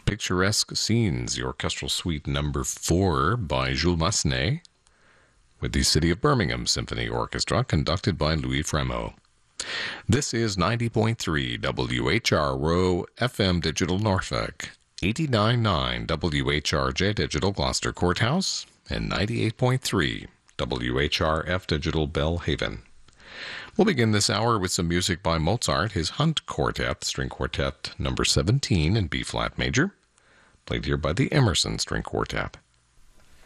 Picturesque Scenes, the Orchestral Suite Number 4 by Jules Massenet, with the City of Birmingham Symphony Orchestra, conducted by Louis Fremont. This is 90.3 WHRO FM Digital Norfolk, 89.9 WHRJ Digital Gloucester Courthouse, and 98.3 WHRF Digital Bellhaven. We'll begin this hour with some music by Mozart, his Hunt Quartet, String Quartet number 17 in B-flat major, played here by the Emerson String Quartet.